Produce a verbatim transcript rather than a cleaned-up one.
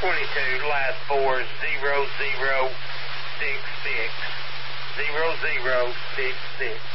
twenty-two, last four is zero zero six six. Zero zero six six.